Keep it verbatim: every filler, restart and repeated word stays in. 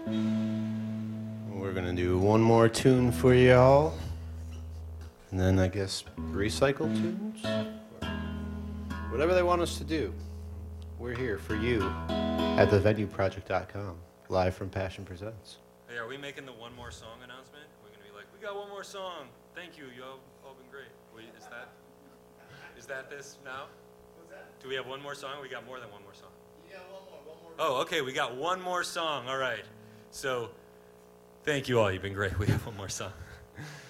We're gonna do one more tune for y'all, and then I guess recycle tunes, whatever they want us to do. We're here for you at the venue project dot com, live from Passion Presents. Hey, are we making the one more song announcement? We're gonna be like, we got one more song. Thank you, you all, all been great. Wait, is that is that this now? What's that? Do we have one more song? We got more than one more song. Yeah, one more, one more. Oh, okay, we got one more song. All right. So, thank you all. You've been great. We have one more song.